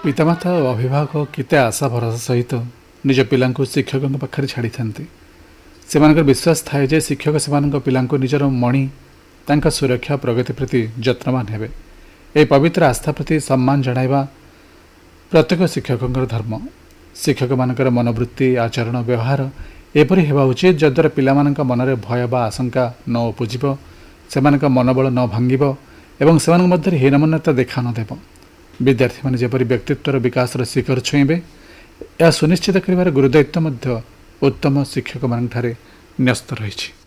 पितामाता और अभिभावक केते आशा भरोसा सहित निज पिला शिक्षकों पाखे छाड़ी था से विश्वास थाए जे शिक्षक से पिला निजर मणि तांका सुरक्षा प्रगति प्रति जत्नवान हेबे। ए पवित्र आस्था प्रति सम्मान जणाइबा प्रत्येक शिक्षकों धर्म। शिक्षक मानकर मनोवृत्ति आचरण व्यवहार एपरि हेबा उचित जद्वारा पिला मनरे भय बा आशंका न उपजिब, सेमानक मनोबल न भांगिब एवं सेमानक मध्य हीनमन्यता देखा न देब। विद्यार्थी माने जेपरि व्यक्तित्वर विकास शिखर छुईबे यह सुनिश्चित करिवार गुरुदायित्व उत्तम शिक्षक मान न्यस्त रही।